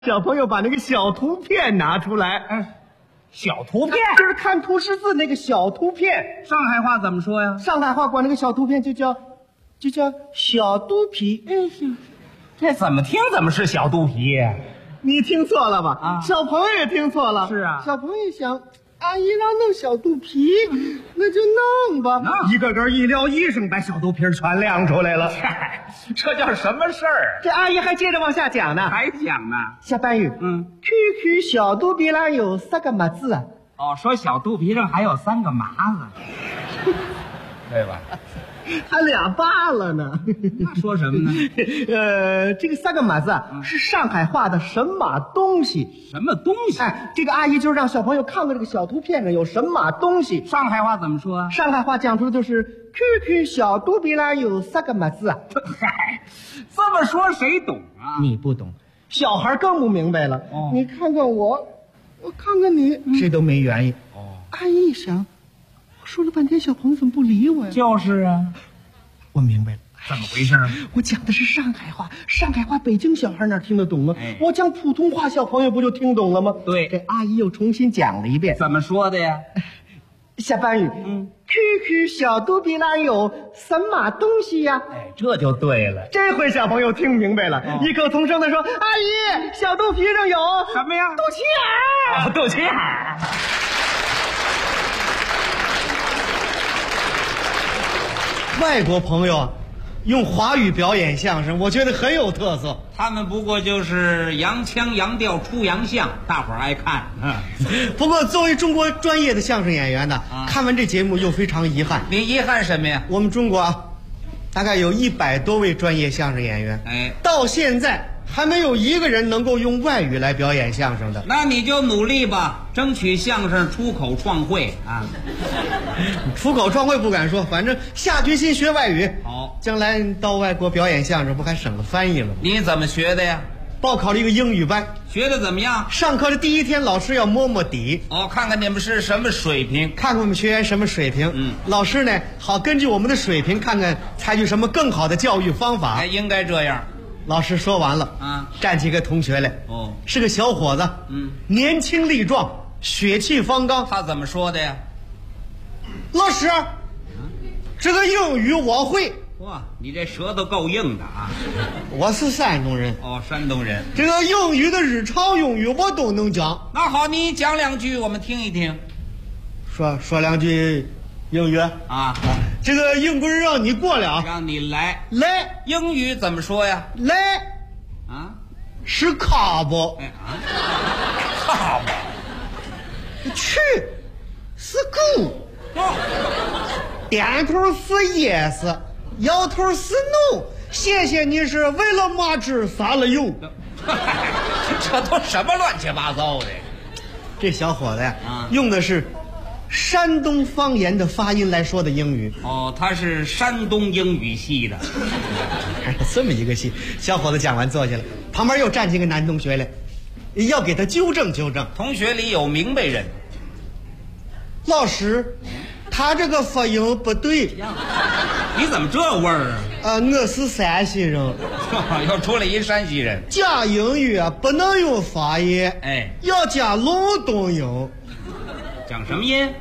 小朋友把那个小图片拿出来， 小图片就是看图识字那个小图片。 上海话怎么说呀？ 上海话管那个小图片就叫小肚皮。 这怎么听怎么是小肚皮呀？ 你听错了吧？ 啊， 小朋友也听错了。 是啊， 小朋友想，阿姨让弄小肚皮，那就弄吧。一个个一撩衣裳，把小肚皮全亮出来了。 这叫什么事儿？ 这阿姨还接着往下讲呢， 还讲呢。 下半语，QQ 小肚皮上有3个麻子啊。 哦，说小肚皮上还有3个麻子，对吧？ 还2疤了呢。 那说什么呢？ 这个3个麻子是上海话的神马东西。 什么东西？ 哎，这个阿姨就是让小朋友看看这个小图片上有神马东西。 上海话怎么说啊？ 上海话讲出的就是 QQ 小肚皮上有3个麻子啊。 嗨，这么说谁懂啊？ 你不懂，小孩更不明白了。 哦， 你看看我看看你，谁都没原因。 哦， 阿姨一想，我说了半天，小朋友怎么不理我呀？ 就是啊， 我明白了。 怎么回事？ 我讲的是上海话，上海话北京小孩哪听得懂啊？ 哎， 我讲普通话，小朋友不就听懂了吗？ 对， 这阿姨又重新讲了一遍。 怎么说的呀？ 下半语，QQ 小肚皮上有神马东西呀？ 哎，这就对了。 这回小朋友听明白了，异口同声的说：“阿姨，小肚皮上有什么呀？ 肚脐眼。” 肚脐眼。 外国朋友用华语表演相声，我觉得很有特色。 他们不过就是洋腔洋调出洋相，大伙儿爱看。 不过作为中国专业的相声演员呢，看完这节目又非常遗憾。 你遗憾什么呀？ 我们中国大概有100多位专业相声演员， 哎， 到现在还没有一个人能够用外语来表演相声的。 那你就努力吧，争取相声出口创汇啊！ 出口创汇不敢说，反正下决心学外语。 好， 将来到外国表演相声，不还省了翻译了吗？ 你怎么学的呀？ 报考了一个英语班， 学的怎么样？ 上课的第1天，老师要摸摸底。 哦，看看你们是什么水平， 看看我们学员什么水平。老师呢，好根据我们的水平，看看采取什么更好的教育方法。 哎，应该这样。 老师说完了，站起个同学来，是个小伙子，年轻力壮，血气方刚。 他怎么说的呀？ 老师，这个英语我会。 哇，你这舌头够硬的啊！ 我是山东人。 哦，山东人。 这个英语的日常用语我都能讲。 那好，你讲2句，我们听一听。 说2句英语啊。这个英国人让你过来， 让你来。英语怎么说呀？ 来啊， 是卡不？ 卡不？ 去是 go。点头是 yes， 摇头是 no。谢谢你是为了嘛吃撒了油。 这都什么乱七八糟的？ 这小伙子呀，用的是山东方言的发音来说的英语。 哦，他是山东英语系的。 还有这么一个系。小伙子讲完坐下了，旁边又站起个男同学来，要给他纠正纠正。 同学里有明白人。 老师，他这个发音不对。 你怎么这味儿啊？ 我是山西人。 又出来一山西人。 讲英语不能用方言，要讲隆冬音。 讲什么音？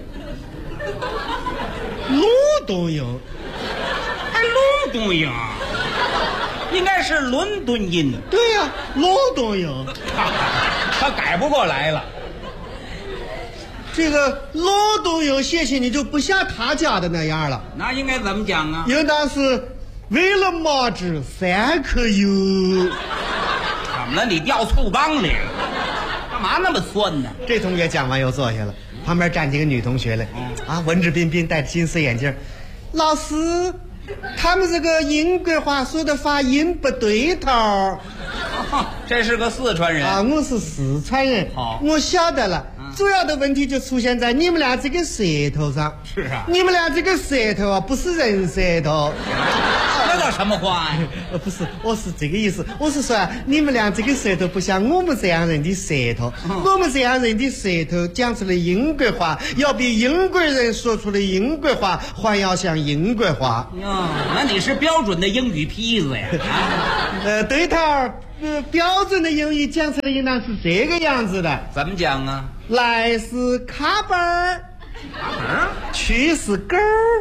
隆冬音。 还隆冬音？应该是伦敦音。 对呀，隆冬音。 他改不过来了。 这个隆冬音写起你就不像他家的那样了。 那应该怎么讲啊？ 应当是为了嘛子3颗油。 怎么了？你掉醋缸里了？干嘛那么酸呢？ 这同学讲完又坐下了，旁边站几个女同学来，文质彬彬，戴着金丝眼镜。老师，他们这个英国话说的发音不对头。 这是个四川人啊，我是四川人。 好， 我晓得了。主要的问题就出现在你们俩这个舌头上。 是啊， 你们俩这个舌头不是人舌头。 这叫什么话呀？ 不是，我是这个意思。我是说你们俩这个舌头不像我们这样人的舌头。我们这样人的舌头讲出了英国话，要比英国人说出的英国话还要像英国话。 那你是标准的英语坯子呀？ 对头。 标准的英语讲出来应当是这个样子的。 怎么讲啊？ 来是卡本儿，去是狗，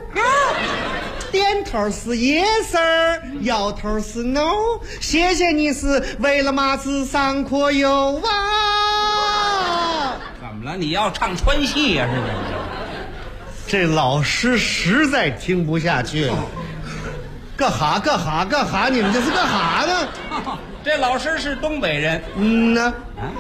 点头是 yes sir， 摇头是 no， 谢谢你是为了马子上课哟哇！ 怎么了？你要唱川戏呀？是不是？ 这老师实在听不下去了。干哈？你们这是干哈呢？ 这老师是东北人。 呢？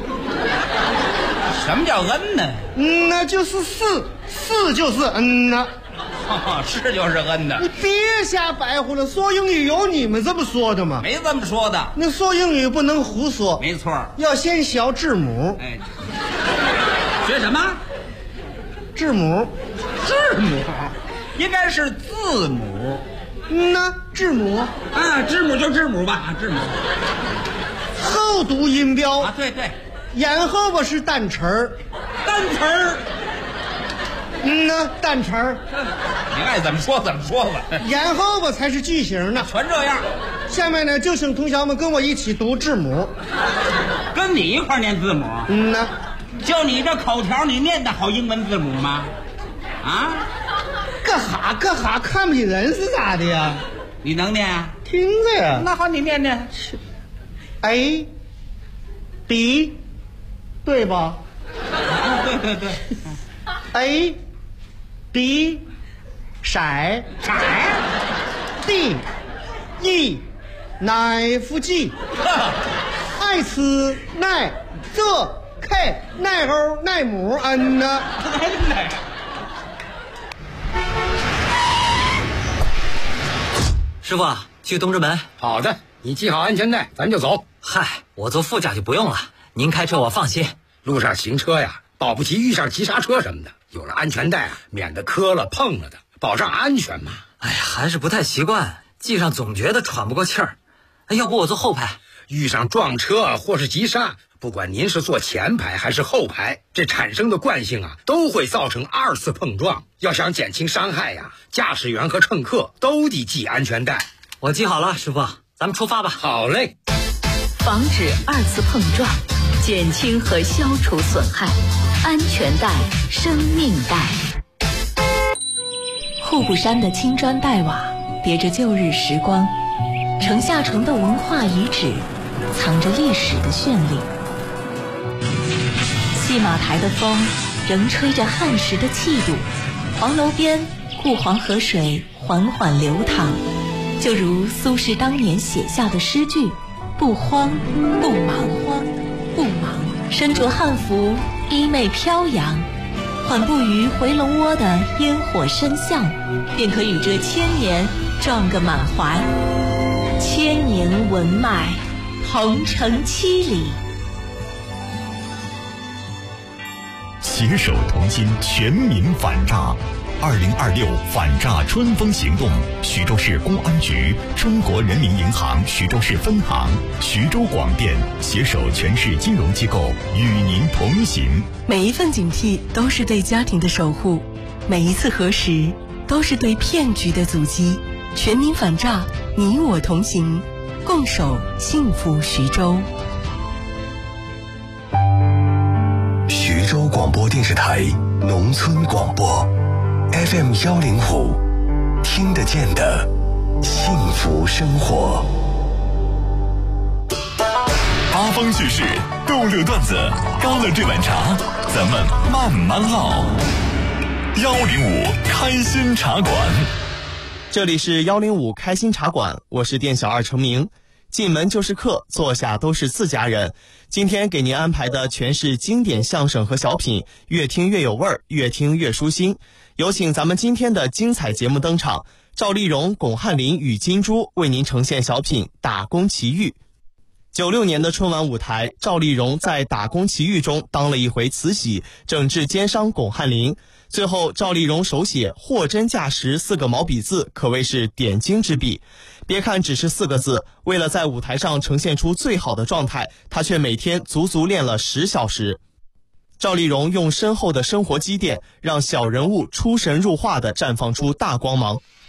什么叫呢？ 那就是是就是呢。 是就是呢。 你别瞎白活了，说英语有你们这么说的吗？ 没这么说的。 那说英语不能胡说。 没错。要先学字母。 哎，学什么？ 字母应该是字母。 字母啊，字母就字母吧，字母。 后读音标啊，对， 然后吧是单词儿，单词儿。 你爱怎么说怎么说吧。 然后吧才是句型呢， 全这样。 下面呢就请同学们跟我一起读字母。 跟你一块念字母？就你这口条，你念得好英文字母吗？啊？ 干哈看不起人是咋的呀？ 你能念啊？ 听着呀。 那好，你念念。 A B 对吧？ 对。 A B 色 D E 奶夫 G 爱吃奶这 K 奶猴奶母呢。 师傅，去东直门。 好的，你系好安全带，咱就走。 嗨，我坐副驾就不用了，您开车我放心。 路上行车呀，保不齐遇上急刹车什么的，有了安全带啊，免得磕了碰了的，保障安全嘛。 哎呀，还是不太习惯，系上总觉得喘不过气儿。要不我坐后排？ 遇上撞车或是急刹，不管您是坐前排还是后排，这产生的惯性啊，都会造成2次碰撞。要想减轻伤害呀，驾驶员和乘客都得系安全带。 我系好了，师傅，咱们出发吧。 好嘞。 防止2次碰撞，减轻和消除损害，安全带，生命带。户部山的青砖黛瓦别着旧日时光，城下城的文化遗址藏着历史的绚丽。戏马台的风仍吹着汉时的气度，黄楼边顾黄河水缓缓流淌，就如苏轼当年写下的诗句：不慌不忙，身着汉服，衣袂飘扬，缓步于回龙窝的烟火深巷，便可与这千年撞个满怀。千年文脉，同城7里。 携手同心，全民反诈。2026反诈春风行动，徐州市公安局、中国人民银行徐州市分行、徐州广电携手全市金融机构与您同行。 每一份警惕都是对家庭的守护，每一次核实都是对骗局的阻击。全民反诈，你我同行，共守幸福徐州。 徐州广播电视台农村广播 FM 105，听得见的幸福生活。 八方趣事，逗乐段子，高乐这碗茶，咱们慢慢唠。105开心茶馆， 这里是105开心茶馆，我是店小二程明。进门就是客，坐下都是自家人。今天给您安排的全是经典相声和小品，越听越有味儿，越听越舒心。有请咱们今天的精彩节目登场，赵丽蓉、巩汉林与金珠为您呈现小品《打工奇遇》。96年的春晚舞台，赵丽蓉在《打工奇遇》中当了一回慈禧，整治奸商巩汉林。最后赵丽蓉手写货真价实4个毛笔字，可谓是点睛之笔。别看只是4个字，为了在舞台上呈现出最好的状态，她却每天足足练了10小时。赵丽蓉用深厚的生活积淀，让小人物出神入化地绽放出大光芒。